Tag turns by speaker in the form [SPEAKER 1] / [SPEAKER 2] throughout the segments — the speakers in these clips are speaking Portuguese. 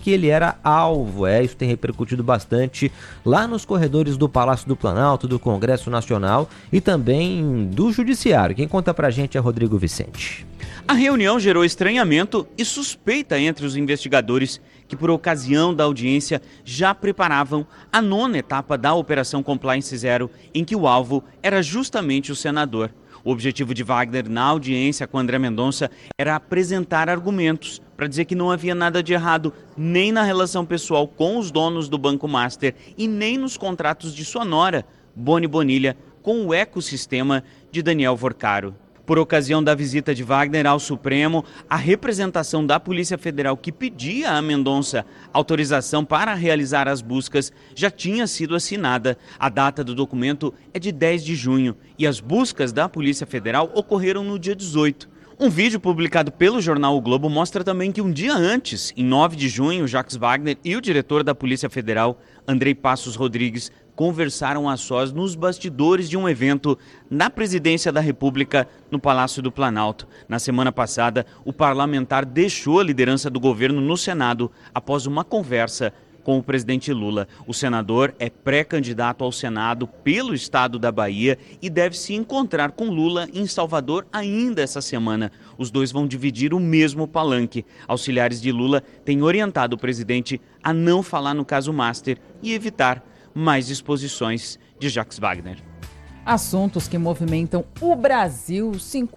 [SPEAKER 1] que ele era alvo. Isso tem repercutido bastante lá nos corredores do Palácio do Planalto, do Congresso Nacional e também do Judiciário. Quem conta pra gente é Rodrigo Vicente.
[SPEAKER 2] A reunião gerou estranhamento e suspeita entre os investigadores que, por ocasião da audiência, já preparavam a 9ª etapa da Operação Compliance Zero, em que o alvo era justamente o senador. O objetivo de Wagner na audiência com André Mendonça era apresentar argumentos para dizer que não havia nada de errado nem na relação pessoal com os donos do Banco Master e nem nos contratos de sua nora, Boni Bonilha, com o ecossistema de Daniel Vorcaro. Por ocasião da visita de Wagner ao Supremo, a representação da Polícia Federal que pedia a Mendonça autorização para realizar as buscas já tinha sido assinada. A data do documento é de 10 de junho e as buscas da Polícia Federal ocorreram no dia 18. Um vídeo publicado pelo jornal O Globo mostra também que um dia antes, em 9 de junho, Jacques Wagner e o diretor da Polícia Federal, Andrei Passos Rodrigues, conversaram a sós nos bastidores de um evento na Presidência da República, no Palácio do Planalto. Na semana passada, o parlamentar deixou a liderança do governo no Senado após uma conversa com o presidente Lula. O senador é pré-candidato ao Senado pelo estado da Bahia e deve se encontrar com Lula em Salvador ainda essa semana. Os dois vão dividir o mesmo palanque. Auxiliares de Lula têm orientado o presidente a não falar no caso Master e evitar mais exposições de Jacques Wagner.
[SPEAKER 3] Assuntos que movimentam o Brasil.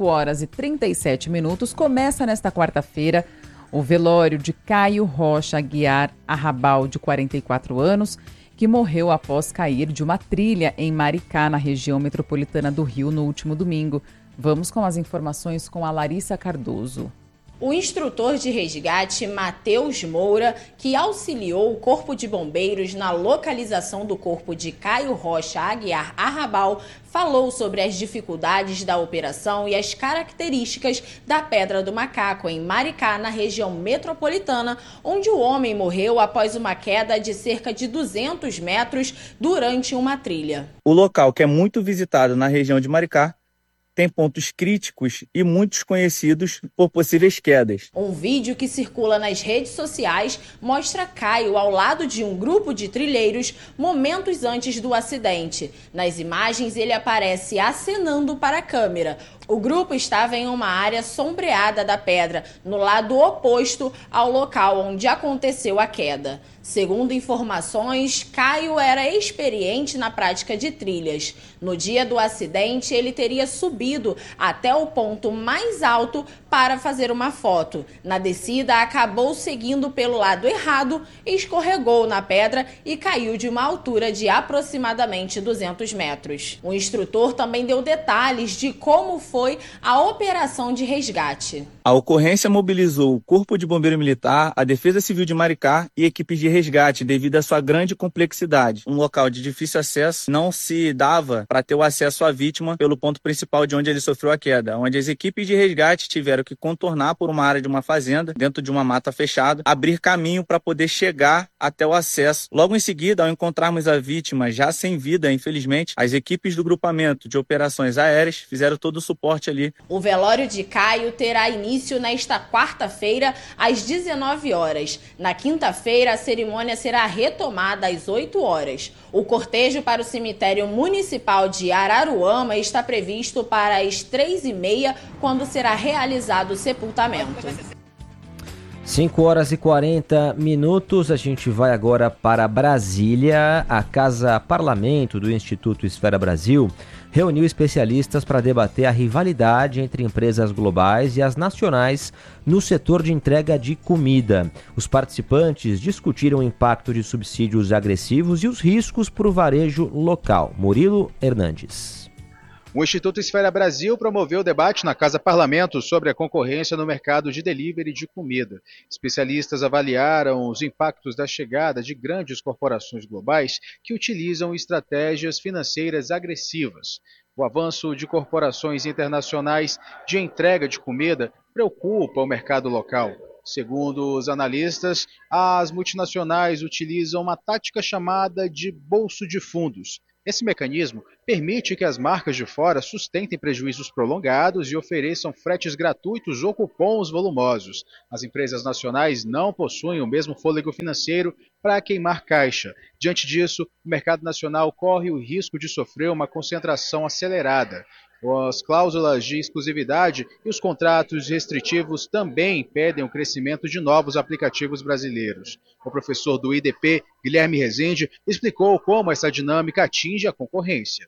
[SPEAKER 3] 5h37, começa nesta quarta-feira o velório de Caio Rocha Aguiar Arrabal, de 44 anos, que morreu após cair de uma trilha em Maricá, na região metropolitana do Rio, no último domingo. Vamos com as informações com a Larissa Cardoso.
[SPEAKER 4] O instrutor de resgate, Matheus Moura, que auxiliou o Corpo de Bombeiros na localização do corpo de Caio Rocha Aguiar Arrabal, falou sobre as dificuldades da operação e as características da Pedra do Macaco, em Maricá, na região metropolitana, onde o homem morreu após uma queda de cerca de 200 metros durante uma trilha.
[SPEAKER 5] O local, que é muito visitado na região de Maricá, tem pontos críticos e muitos conhecidos por possíveis quedas.
[SPEAKER 4] Um vídeo que circula nas redes sociais mostra Caio ao lado de um grupo de trilheiros momentos antes do acidente. Nas imagens, ele aparece acenando para a câmera. O grupo estava em uma área sombreada da pedra, no lado oposto ao local onde aconteceu a queda. Segundo informações, Caio era experiente na prática de trilhas. No dia do acidente, ele teria subido até o ponto mais alto para fazer uma foto. Na descida, acabou seguindo pelo lado errado, escorregou na pedra e caiu de uma altura de aproximadamente 200 metros. O instrutor também deu detalhes de como foi a operação de resgate.
[SPEAKER 5] A ocorrência mobilizou o Corpo de Bombeiro Militar, a Defesa Civil de Maricá e equipes de resgate devido à sua grande complexidade. Um local de difícil acesso, não se dava para ter o acesso à vítima pelo ponto principal de onde ele sofreu a queda, onde as equipes de resgate tiveram que contornar por uma área de uma fazenda, dentro de uma mata fechada, abrir caminho para poder chegar até o acesso. Logo em seguida, ao encontrarmos a vítima já sem vida, infelizmente, as equipes do grupamento de operações aéreas fizeram todo o suporte ali.
[SPEAKER 4] O velório de Caio terá início nesta quarta-feira, às 19 horas. Na quinta-feira, a cerimônia será retomada às 8 horas. O cortejo para o cemitério municipal de Araruama está previsto para as 3h30, quando será realizado o sepultamento.
[SPEAKER 1] 5h40, a gente vai agora para Brasília. A Casa Parlamento do Instituto Esfera Brasil reuniu especialistas para debater a rivalidade entre empresas globais e as nacionais no setor de entrega de comida. Os participantes discutiram o impacto de subsídios agressivos e os riscos para o varejo local. Murilo Hernandes.
[SPEAKER 6] O Instituto Esfera Brasil promoveu o debate na Casa Parlamento sobre a concorrência no mercado de delivery de comida. Especialistas avaliaram os impactos da chegada de grandes corporações globais que utilizam estratégias financeiras agressivas. O avanço de corporações internacionais de entrega de comida preocupa o mercado local. Segundo os analistas, as multinacionais utilizam uma tática chamada de bolso de fundos. Esse mecanismo permite que as marcas de fora sustentem prejuízos prolongados e ofereçam fretes gratuitos ou cupons volumosos. As empresas nacionais não possuem o mesmo fôlego financeiro para queimar caixa. Diante disso, o mercado nacional corre o risco de sofrer uma concentração acelerada. As cláusulas de exclusividade e os contratos restritivos também impedem o crescimento de novos aplicativos brasileiros. O professor do IDP, Guilherme Rezende, explicou como essa dinâmica atinge a concorrência.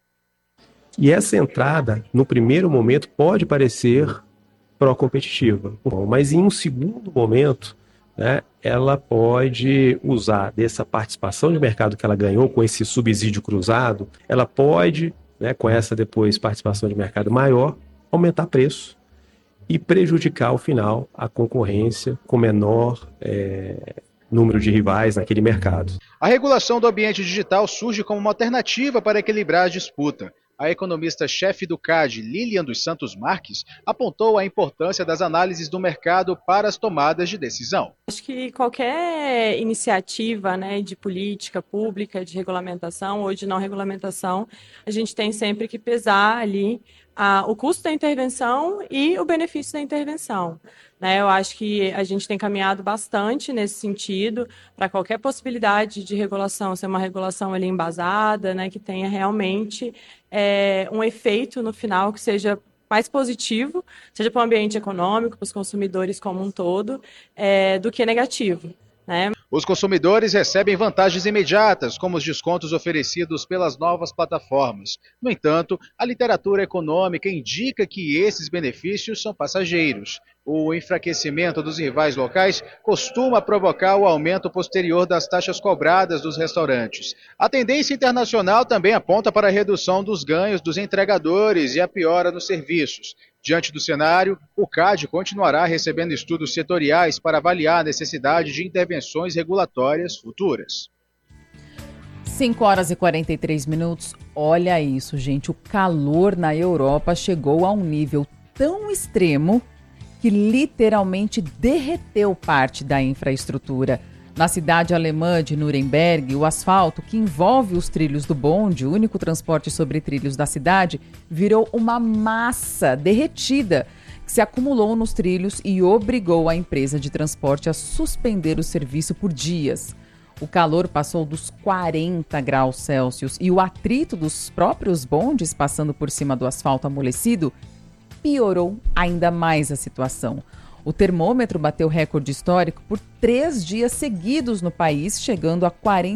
[SPEAKER 7] E essa entrada, no primeiro momento, pode parecer pró-competitiva, mas em um segundo momento, né, ela pode usar dessa participação de mercado que ela ganhou com esse subsídio cruzado, ela pode, né, com essa depois participação de mercado maior, aumentar preço e prejudicar ao final a concorrência com menor número de rivais naquele mercado.
[SPEAKER 6] A regulação do ambiente digital surge como uma alternativa para equilibrar a disputa. A economista-chefe do CAD, Lilian dos Santos Marques, apontou a importância das análises do mercado para as tomadas de decisão.
[SPEAKER 8] Acho que qualquer iniciativa, né, de política pública, de regulamentação ou de não regulamentação, a gente tem sempre que pesar ali o custo da intervenção e o benefício da intervenção. Eu acho que a gente tem caminhado bastante nesse sentido para qualquer possibilidade de regulação ser uma regulação ali embasada, né, que tenha realmente um efeito no final que seja mais positivo, seja para o ambiente econômico, para os consumidores como um todo, do que negativo, né?
[SPEAKER 6] Os consumidores recebem vantagens imediatas, como os descontos oferecidos pelas novas plataformas. No entanto, a literatura econômica indica que esses benefícios são passageiros. O enfraquecimento dos rivais locais costuma provocar o aumento posterior das taxas cobradas dos restaurantes. A tendência internacional também aponta para a redução dos ganhos dos entregadores e a piora nos serviços. Diante do cenário, o CAD continuará recebendo estudos setoriais para avaliar a necessidade de intervenções regulatórias futuras.
[SPEAKER 3] 5 horas e 43 minutos. Olha isso, gente. O calor na Europa chegou a um nível tão extremo que literalmente derreteu parte da infraestrutura. Na cidade alemã de Nuremberg, o asfalto que envolve os trilhos do bonde, o único transporte sobre trilhos da cidade, virou uma massa derretida que se acumulou nos trilhos e obrigou a empresa de transporte a suspender o serviço por dias. O calor passou dos 40 graus Celsius e o atrito dos próprios bondes passando por cima do asfalto amolecido piorou ainda mais a situação. O termômetro bateu recorde histórico por 3 dias seguidos no país, chegando a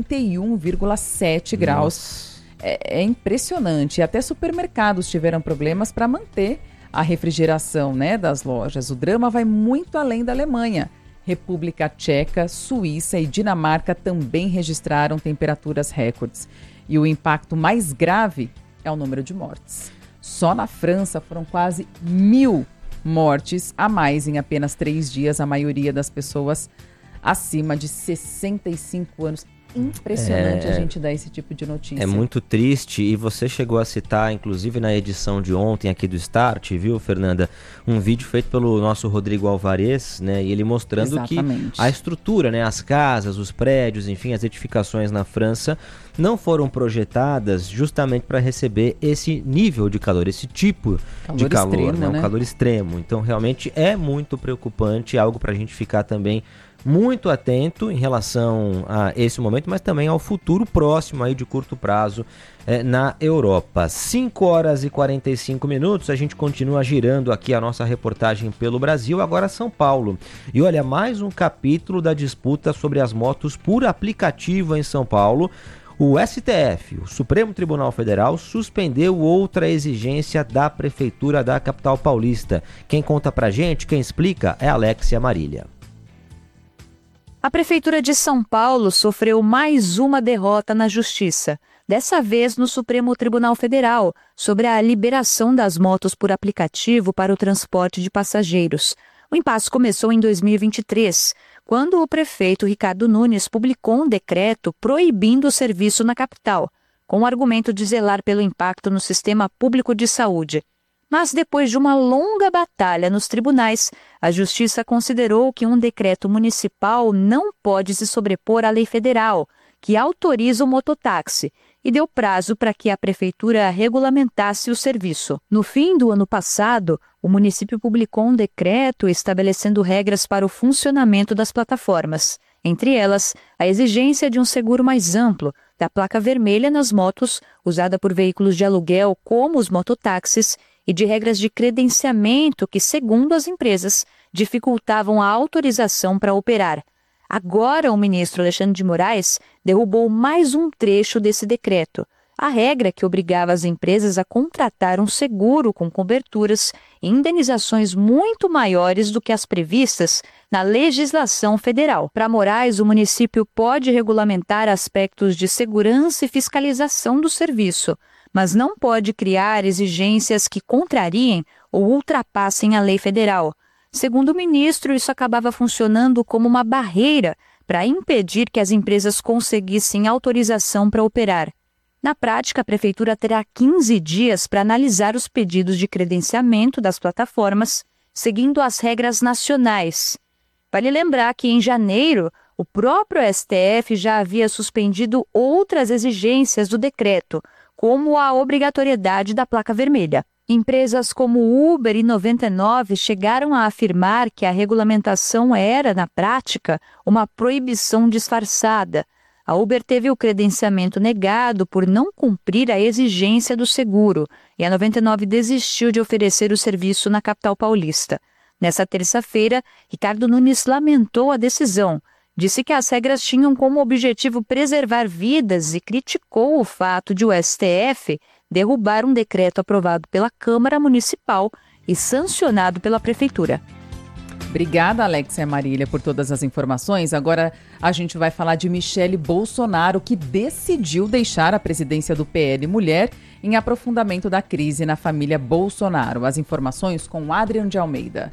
[SPEAKER 3] 41,7 graus. É impressionante. Até supermercados tiveram problemas para manter a refrigeração, né, das lojas. O drama vai muito além da Alemanha. República Tcheca, Suíça e Dinamarca também registraram temperaturas recordes. E o impacto mais grave é o número de mortes. Só na França foram quase 1.000 mortes a mais em apenas 3 dias, a maioria das pessoas acima de 65 anos. Impressionante a gente dar esse tipo de notícia.
[SPEAKER 1] É muito triste, e você chegou a citar, inclusive na edição de ontem aqui do Start, viu, Fernanda? Um vídeo feito pelo nosso Rodrigo Alvarez, né? E ele mostrando Exatamente. Que a estrutura, né? As casas, os prédios, enfim, as edificações na França não foram projetadas justamente para receber esse nível de calor, esse tipo de calor, extremo, né? Um calor extremo. Então, realmente é muito preocupante, algo para a gente ficar também muito atento em relação a esse momento, mas também ao futuro próximo aí de curto prazo na Europa. 5 horas e 45 minutos, a gente continua girando aqui a nossa reportagem pelo Brasil, agora São Paulo. E olha, mais um capítulo da disputa sobre as motos por aplicativo em São Paulo. O STF, o Supremo Tribunal Federal, suspendeu outra exigência da Prefeitura da capital paulista. Quem conta pra gente, quem explica é Alexia Marília.
[SPEAKER 9] A Prefeitura de São Paulo sofreu mais uma derrota na Justiça, dessa vez no Supremo Tribunal Federal, sobre a liberação das motos por aplicativo para o transporte de passageiros. O impasse começou em 2023, quando o prefeito Ricardo Nunes publicou um decreto proibindo o serviço na capital, com o argumento de zelar pelo impacto no sistema público de saúde. Mas depois de uma longa batalha nos tribunais, a Justiça considerou que um decreto municipal não pode se sobrepor à lei federal, que autoriza o mototáxi, e deu prazo para que a prefeitura regulamentasse o serviço. No fim do ano passado, o município publicou um decreto estabelecendo regras para o funcionamento das plataformas. Entre elas, a exigência de um seguro mais amplo, da placa vermelha nas motos, usada por veículos de aluguel como os mototáxis, e de regras de credenciamento que, segundo as empresas, dificultavam a autorização para operar. Agora, o ministro Alexandre de Moraes derrubou mais um trecho desse decreto. A regra que obrigava as empresas a contratar um seguro com coberturas e indenizações muito maiores do que as previstas na legislação federal. Para Moraes, o município pode regulamentar aspectos de segurança e fiscalização do serviço, mas não pode criar exigências que contrariem ou ultrapassem a lei federal. Segundo o ministro, isso acabava funcionando como uma barreira para impedir que as empresas conseguissem autorização para operar. Na prática, a prefeitura terá 15 dias para analisar os pedidos de credenciamento das plataformas, seguindo as regras nacionais. Vale lembrar que, em janeiro, o próprio STF já havia suspendido outras exigências do decreto, como a obrigatoriedade da placa vermelha. Empresas como Uber e 99 chegaram a afirmar que a regulamentação era, na prática, uma proibição disfarçada. A Uber teve o credenciamento negado por não cumprir a exigência do seguro e a 99 desistiu de oferecer o serviço na capital paulista. Nessa terça-feira, Ricardo Nunes lamentou a decisão. Disse que as regras tinham como objetivo preservar vidas e criticou o fato de o STF derrubar um decreto aprovado pela Câmara Municipal e sancionado pela Prefeitura.
[SPEAKER 3] Obrigada, Alexia Marília, por todas as informações. Agora a gente vai falar de Michele Bolsonaro, que decidiu deixar a presidência do PL Mulher em aprofundamento da crise na família Bolsonaro. As informações com Adriano de Almeida.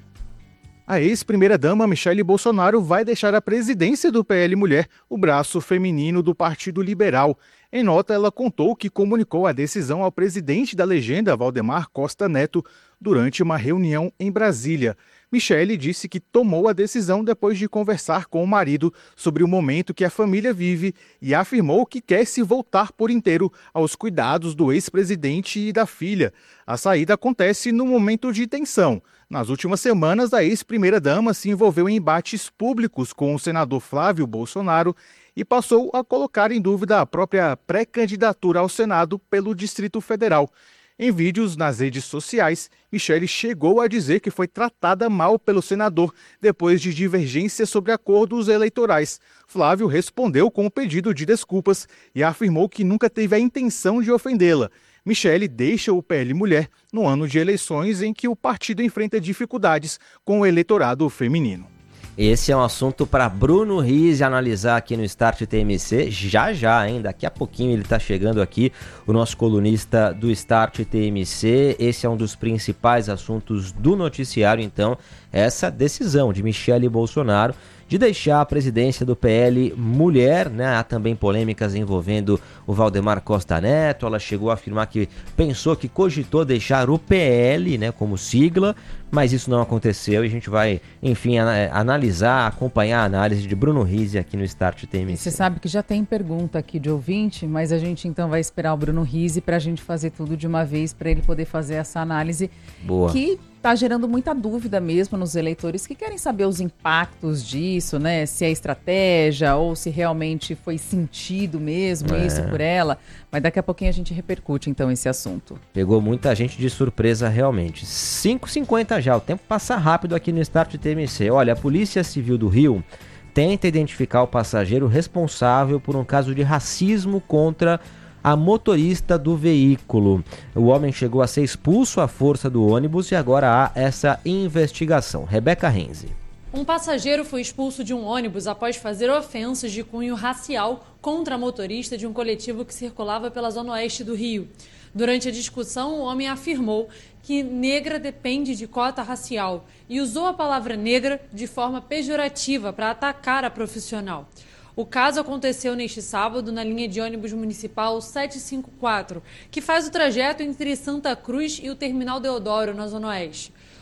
[SPEAKER 10] A ex-primeira-dama Michele Bolsonaro vai deixar a presidência do PL Mulher, o braço feminino do Partido Liberal. Em nota, ela contou que comunicou a decisão ao presidente da legenda, Valdemar Costa Neto, durante uma reunião em Brasília. Michele disse que tomou a decisão depois de conversar com o marido sobre o momento que a família vive e afirmou que quer se voltar por inteiro aos cuidados do ex-presidente e da filha. A saída acontece no momento de tensão. Nas últimas semanas, a ex-primeira-dama se envolveu em embates públicos com o senador Flávio Bolsonaro e passou a colocar em dúvida a própria pré-candidatura ao Senado pelo Distrito Federal. Em vídeos nas redes sociais, Michele chegou a dizer que foi tratada mal pelo senador depois de divergências sobre acordos eleitorais. Flávio respondeu com um pedido de desculpas e afirmou que nunca teve a intenção de ofendê-la. Michele deixa o PL Mulher no ano de eleições em que o partido enfrenta dificuldades com o eleitorado feminino.
[SPEAKER 1] Esse é um assunto para Bruno Riz analisar aqui no Start TMC, já, hein? Daqui a pouquinho ele está chegando aqui, o nosso colunista do Start TMC. Esse é um dos principais assuntos do noticiário, então, essa decisão de Michele Bolsonaro de deixar a presidência do PL Mulher, né? Há também polêmicas envolvendo o Valdemar Costa Neto. Ela chegou a afirmar que pensou, que cogitou deixar o PL, né, como sigla, mas isso não aconteceu e a gente vai, enfim, analisar, acompanhar a análise de Bruno Riz aqui no Start TMC.
[SPEAKER 3] Você sabe que já tem pergunta aqui de ouvinte, mas a gente então vai esperar o Bruno Riz para a gente fazer tudo de uma vez, para ele poder fazer essa análise. Boa. Que está gerando muita dúvida mesmo nos eleitores que querem saber os impactos disso, né? Se é estratégia ou se realmente foi sentido mesmo isso por ela. Mas daqui a pouquinho a gente repercute então esse assunto.
[SPEAKER 1] Pegou muita gente de surpresa realmente. 5h50 já, o tempo passa rápido aqui no Start TMC. Olha, a Polícia Civil do Rio tenta identificar o passageiro responsável por um caso de racismo contra a motorista do veículo. O homem chegou a ser expulso à força do ônibus e agora há essa investigação. Rebeca Renzi.
[SPEAKER 11] Um passageiro foi expulso de um ônibus após fazer ofensas de cunho racial contra a motorista de um coletivo que circulava pela zona oeste do Rio. Durante a discussão, o homem afirmou que negra depende de cota racial e usou a palavra negra de forma pejorativa para atacar a profissional. O caso aconteceu neste sábado na linha de ônibus municipal 754, que faz o trajeto entre Santa Cruz e o Terminal Deodoro, na Zona Oeste.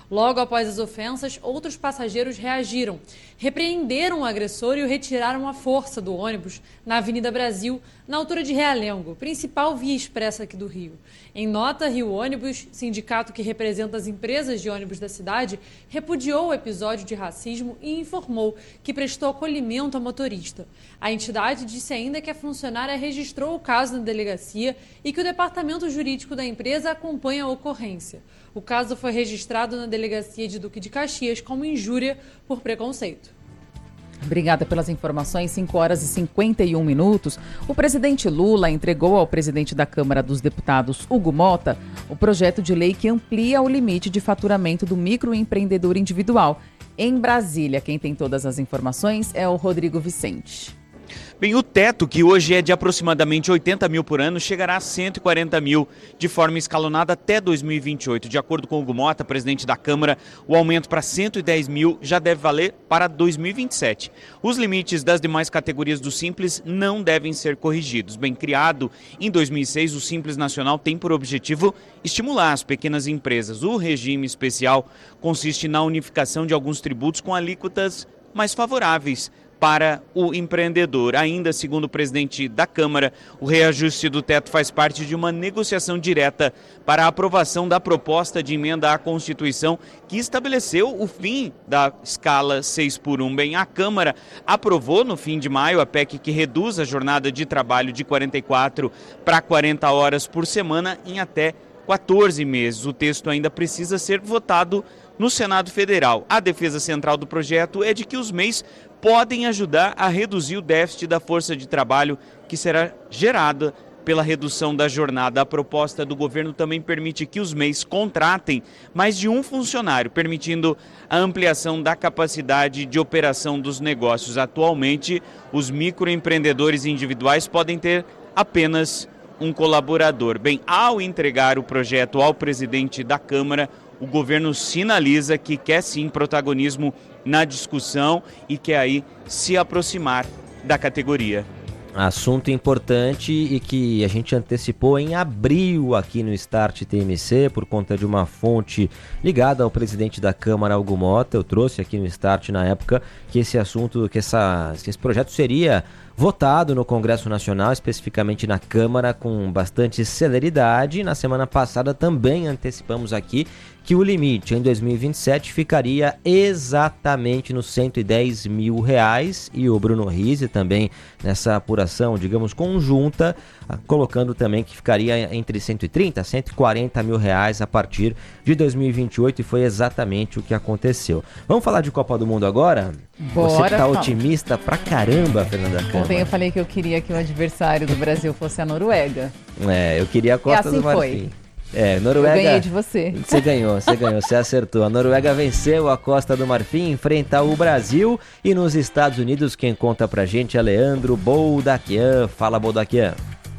[SPEAKER 11] Logo após as ofensas, outros passageiros reagiram, repreenderam o agressor e o retiraram à força do ônibus na Avenida Brasil, na altura de Realengo, principal via expressa aqui do Rio. Em nota, Rio Ônibus, sindicato que representa as empresas de ônibus da cidade, repudiou o episódio de racismo e informou que prestou acolhimento ao motorista. A entidade disse ainda que a funcionária registrou o caso na delegacia e que o departamento jurídico da empresa acompanha a ocorrência. O caso foi registrado na delegacia de Duque de Caxias como injúria por preconceito.
[SPEAKER 3] Obrigada pelas informações. 5h51. O presidente Lula entregou ao presidente da Câmara dos Deputados, Hugo Mota, o projeto de lei que amplia o limite de faturamento do microempreendedor individual. Em Brasília, quem tem todas as informações é o Rodrigo Vicente.
[SPEAKER 2] Bem, o teto, que hoje é de aproximadamente 80 mil por ano, chegará a 140 mil de forma escalonada até 2028. De acordo com o Hugo Mota, presidente da Câmara, o aumento para 110 mil já deve valer para 2027. Os limites das demais categorias do Simples não devem ser corrigidos. Bem, criado em 2006, o Simples Nacional tem por objetivo estimular as pequenas empresas. O regime especial consiste na unificação de alguns tributos com alíquotas mais favoráveis para o empreendedor. Ainda segundo o presidente da Câmara, o reajuste do teto faz parte de uma negociação direta para a aprovação da proposta de emenda à Constituição que estabeleceu o fim da escala 6x1. Bem, a Câmara aprovou no fim de maio a PEC que reduz a jornada de trabalho de 44 para 40 horas por semana em até 14 meses. O texto ainda precisa ser votado no Senado Federal. A defesa central do projeto é de que os MEIs podem ajudar a reduzir o déficit da força de trabalho que será gerada pela redução da jornada. A proposta do governo também permite que os MEIs contratem mais de um funcionário, permitindo a ampliação da capacidade de operação dos negócios. Atualmente, os microempreendedores individuais podem ter apenas um colaborador. Bem, ao entregar o projeto ao presidente da Câmara, o governo sinaliza que quer sim protagonismo na discussão e quer aí se aproximar da categoria.
[SPEAKER 1] Assunto importante e que a gente antecipou em abril aqui no Start TMC por conta de uma fonte ligada ao presidente da Câmara, Hugo Mota. Eu trouxe aqui no Start na época que esse assunto, que esse projeto seria votado no Congresso Nacional, especificamente na Câmara, com bastante celeridade. Na semana passada também antecipamos aqui que o limite em 2027 ficaria exatamente nos R$110 mil, e o Bruno Rizzi também nessa apuração, digamos, conjunta, colocando também que ficaria entre 130 a 140 mil reais a partir de 2028, e foi exatamente o que aconteceu. Vamos falar de Copa do Mundo agora?
[SPEAKER 3] Bora.
[SPEAKER 1] Você que tá otimista pra caramba, Fernanda Câmara.
[SPEAKER 3] Ontem eu falei que eu queria que o adversário do Brasil fosse a Noruega.
[SPEAKER 1] Eu queria a Costa do Marfim. Noruega.
[SPEAKER 3] Eu ganhei de você.
[SPEAKER 1] Você ganhou, você acertou. A Noruega venceu a Costa do Marfim, enfrenta o Brasil, e nos Estados Unidos quem conta pra gente é Leandro Boldaquian. Fala, Boldaquian.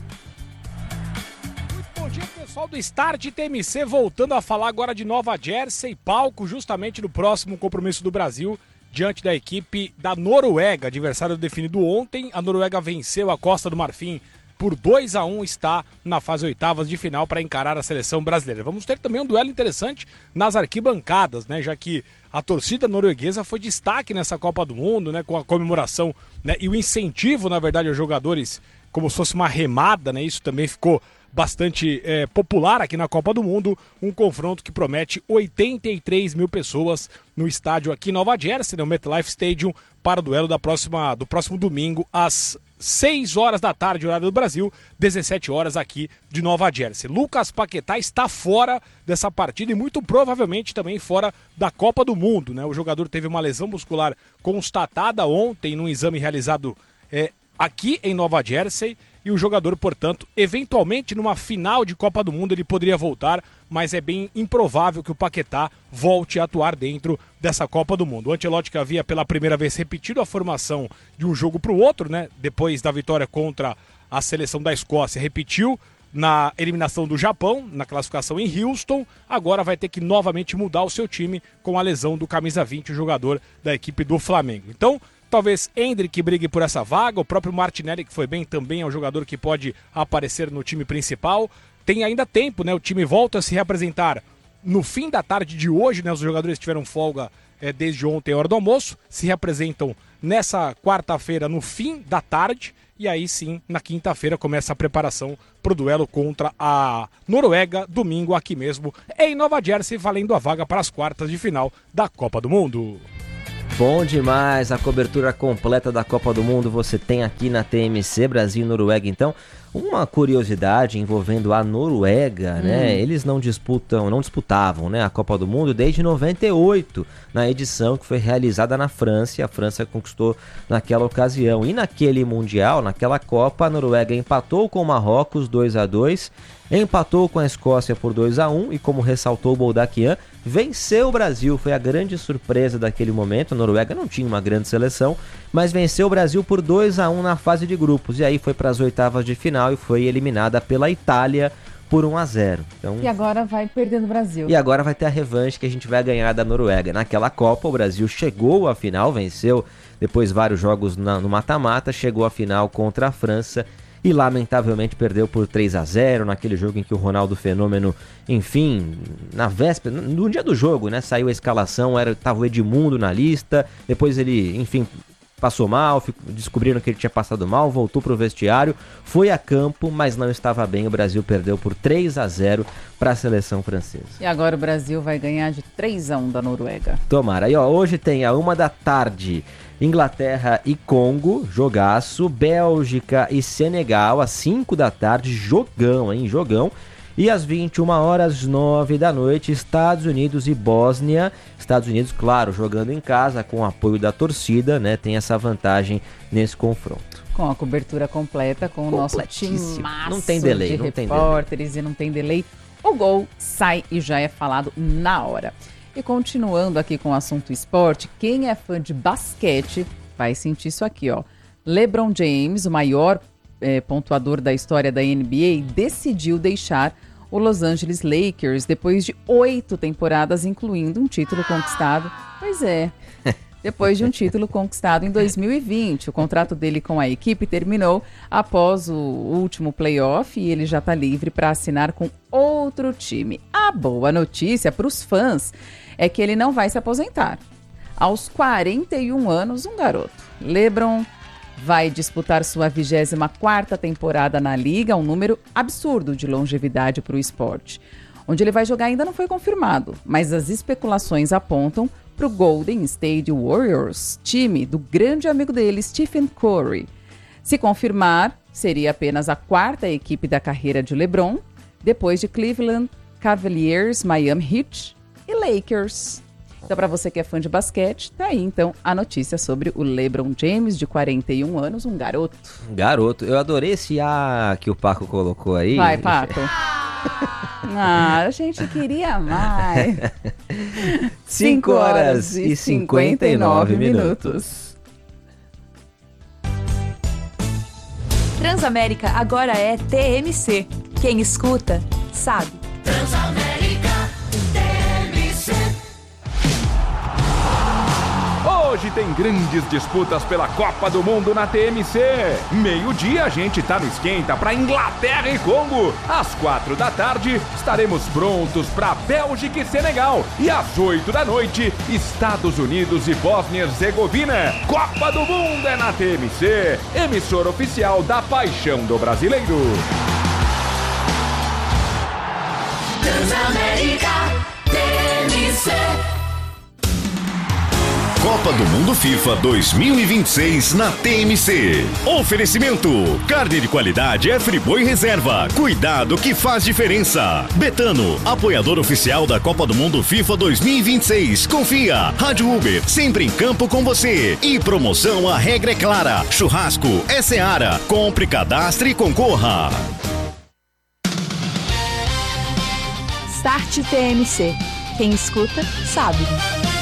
[SPEAKER 12] Muito bom dia, pessoal do Start TMC, voltando a falar agora de Nova Jersey, palco justamente do próximo compromisso do Brasil diante da equipe da Noruega, adversário definido ontem. A Noruega venceu a Costa do Marfim por 2-1, está na fase oitavas de final para encarar a seleção brasileira. Vamos ter também um duelo interessante nas arquibancadas, né, já que a torcida norueguesa foi destaque nessa Copa do Mundo, né, com a comemoração, né, e o incentivo, na verdade, aos jogadores, como se fosse uma remada, né, isso também ficou bastante popular aqui na Copa do Mundo. Um confronto que promete 83 mil pessoas no estádio aqui em Nova Jersey, no MetLife Stadium, para o duelo do próximo domingo, às 6 horas da tarde, horário do Brasil, 17 horas aqui de Nova Jersey. Lucas Paquetá está fora dessa partida e muito provavelmente também fora da Copa do Mundo, né? O jogador teve uma lesão muscular constatada ontem num exame realizado aqui em Nova Jersey, e o jogador, portanto, eventualmente numa final de Copa do Mundo ele poderia voltar, mas é bem improvável que o Paquetá volte a atuar dentro dessa Copa do Mundo. O Ancelotti, que havia pela primeira vez repetido a formação de um jogo para o outro, né, depois da vitória contra a seleção da Escócia, repetiu na eliminação do Japão, na classificação em Houston, agora vai ter que novamente mudar o seu time com a lesão do camisa 20, o jogador da equipe do Flamengo. Então, talvez Endrick brigue por essa vaga, o próprio Martinelli, que foi bem, também é um jogador que pode aparecer no time principal. Tem ainda tempo, né? O time volta a se reapresentar no fim da tarde de hoje, né? Os jogadores tiveram folga desde ontem, a hora do almoço, se reapresentam nessa quarta-feira no fim da tarde. E aí sim, na quinta-feira começa a preparação para o duelo contra a Noruega, domingo aqui mesmo em Nova Jersey, valendo a vaga para as quartas de final da Copa do Mundo.
[SPEAKER 1] Bom demais, a cobertura completa da Copa do Mundo você tem aqui na TMC, Brasil e Noruega. Então, uma curiosidade envolvendo a Noruega, né? Eles não disputavam, né, a Copa do Mundo desde 98, na edição que foi realizada na França, e a França conquistou naquela ocasião. E naquele Mundial, naquela Copa, a Noruega empatou com o Marrocos 2-2, empatou com a Escócia por 2-1 e, como ressaltou o Boldaquian, venceu o Brasil. Foi a grande surpresa daquele momento. A Noruega não tinha uma grande seleção, mas venceu o Brasil por 2-1 na fase de grupos. E aí foi para as oitavas de final e foi eliminada pela Itália por 1-0. Então,
[SPEAKER 3] e agora vai perder no Brasil.
[SPEAKER 1] E agora vai ter a revanche que a gente vai ganhar da Noruega. Naquela Copa, o Brasil chegou à final, venceu depois vários jogos no mata-mata, chegou à final contra a França e lamentavelmente perdeu por 3-0 naquele jogo em que o Ronaldo Fenômeno, enfim, na véspera, no dia do jogo, né, saiu a escalação, estava o Edmundo na lista, depois ele, enfim, passou mal, descobriram que ele tinha passado mal, voltou para o vestiário, foi a campo, mas não estava bem. O Brasil perdeu por 3-0 para a seleção francesa.
[SPEAKER 3] E agora o Brasil vai ganhar de 3-1 da Noruega.
[SPEAKER 1] Tomara. E ó, hoje tem a 1h Inglaterra e Congo, jogaço. Bélgica e Senegal, às 5h, jogão, hein? Jogão. E às 21h, 9h, Estados Unidos e Bósnia. Estados Unidos, claro, jogando em casa, com o apoio da torcida, né? Tem essa vantagem nesse confronto.
[SPEAKER 3] Com a cobertura completa, com o nosso timaço
[SPEAKER 1] não tem delay,
[SPEAKER 3] de repórteres e não tem delay. O gol sai e já é falado na hora. E continuando aqui com o assunto esporte, quem é fã de basquete vai sentir isso aqui, ó. LeBron James, o maior pontuador da história da NBA, decidiu deixar o Los Angeles Lakers depois de 8 temporadas, incluindo um título conquistado. Pois é, depois de um título conquistado em 2020. O contrato dele com a equipe terminou após o último playoff e ele já está livre para assinar com outro time. A boa notícia para os fãs é que ele não vai se aposentar. Aos 41 anos, um garoto. LeBron vai disputar sua 24ª temporada na liga, um número absurdo de longevidade para o esporte. Onde ele vai jogar ainda não foi confirmado, mas as especulações apontam para o Golden State Warriors, time do grande amigo dele, Stephen Curry. Se confirmar, seria apenas a 4ª equipe da carreira de LeBron, depois de Cleveland Cavaliers, Miami Heat e Lakers. Então, para você que é fã de basquete, tá aí então a notícia sobre o LeBron James, de 41 anos, um garoto.
[SPEAKER 1] Garoto, eu adorei esse que o Paco colocou aí.
[SPEAKER 3] Vai, Paco. A gente queria mais.
[SPEAKER 1] 5h59.
[SPEAKER 9] Transamérica agora é TMC. Quem escuta, sabe.
[SPEAKER 13] Transamérica TMC.
[SPEAKER 14] Hoje tem grandes disputas pela Copa do Mundo na TMC. Meio-dia a gente tá no esquenta para Inglaterra e Congo. Às 4h estaremos prontos para Bélgica e Senegal. E às 8h, Estados Unidos e Bósnia e Herzegovina. Copa do Mundo é na TMC, emissora oficial da paixão do brasileiro.
[SPEAKER 13] Transamérica TMC.
[SPEAKER 15] Copa do Mundo FIFA 2026 na TMC. Oferecimento: carne de qualidade é Friboi Reserva. Cuidado que faz diferença. Betano, apoiador oficial da Copa do Mundo FIFA 2026. Confia. Rádio Uber, sempre em campo com você. E promoção, a regra é clara. Churrasco é Seara. Compre, cadastre e concorra.
[SPEAKER 9] Start TMC. Quem escuta, sabe.